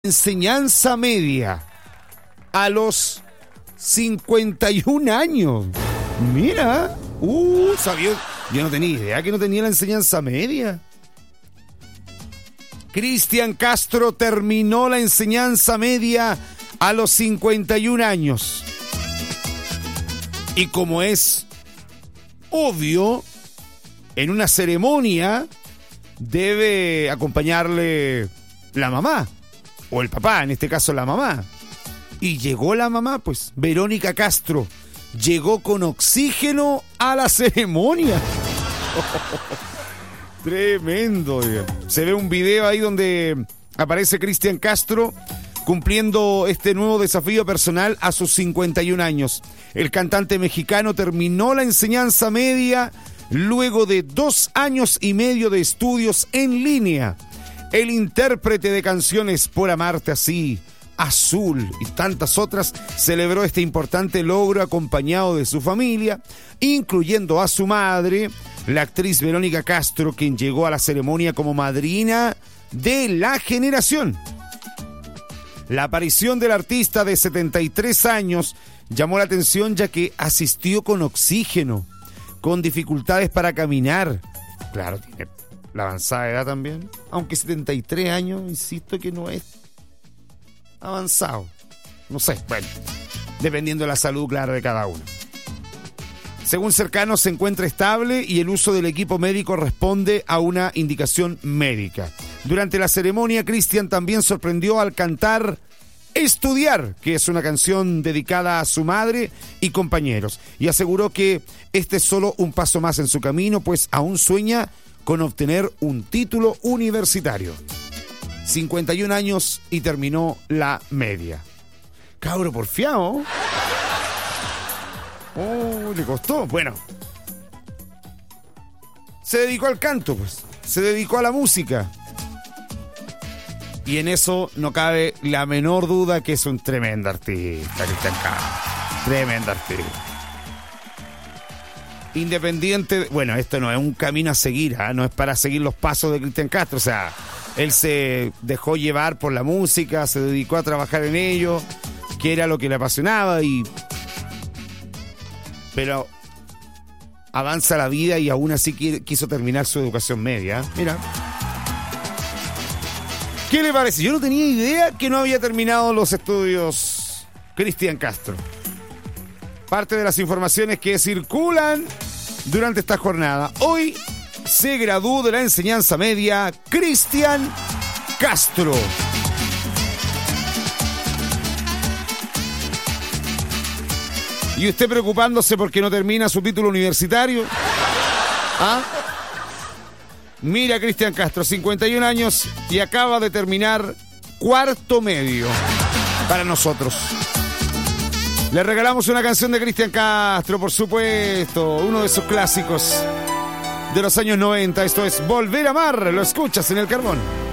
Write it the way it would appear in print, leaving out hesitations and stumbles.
Enseñanza media a los 51 años. Mira, sabía, yo no tenía idea que no tenía la enseñanza media. Cristian Castro terminó la enseñanza media a los 51 años. Y como es obvio, en una ceremonia debe acompañarle la mamá. O el papá, en este caso la mamá. Y llegó la mamá, pues, Verónica Castro. Llegó con oxígeno a la ceremonia. Tremendo. Se ve un video ahí donde aparece Cristian Castro cumpliendo este nuevo desafío personal a sus 51 años. El cantante mexicano terminó la enseñanza media luego de 2 años y medio de estudios en línea. El intérprete de canciones Por Amarte Así, Azul y tantas otras celebró este importante logro acompañado de su familia, incluyendo a su madre, la actriz Verónica Castro, quien llegó a la ceremonia como madrina de la generación. La aparición del artista de 73 años llamó la atención ya que asistió con oxígeno, con dificultades para caminar. Claro, tiene la avanzada edad también, aunque 73 años, insisto que no es avanzado. No sé, bueno, dependiendo de la salud, claro, de cada uno. Según cercanos, se encuentra estable y el uso del equipo médico responde a una indicación médica. Durante la ceremonia, Cristian también sorprendió al cantar Estudiar, que es una canción dedicada a su madre y compañeros, y aseguró que este es solo un paso más en su camino, pues aún sueña con obtener un título universitario. 51 años y terminó la media. Cabro porfiado. Oh, le costó. Bueno, se dedicó al canto, pues. Se dedicó a la música. Y en eso no cabe la menor duda que es un tremendo artista, Cristian Castro. Tremendo artista. Independiente, bueno, esto no es un camino a seguir, no es para seguir los pasos de Cristian Castro, o sea, él se dejó llevar por la música, se dedicó a trabajar en ello, que era lo que le apasionaba, pero avanza la vida y aún así quiso terminar su educación media. Mira, ¿qué le parece? Yo no tenía idea que no había terminado los estudios Cristian Castro. Parte de las informaciones que circulan durante esta jornada. Hoy se graduó de la enseñanza media Cristian Castro. ¿Y usted preocupándose porque no termina su título universitario? ¿Ah? Mira, Cristian Castro, 51 años y acaba de terminar cuarto medio para nosotros. Le regalamos una canción de Cristian Castro, por supuesto, uno de sus clásicos de los años 90. Esto es Volver a Amar, lo escuchas en El Carbón.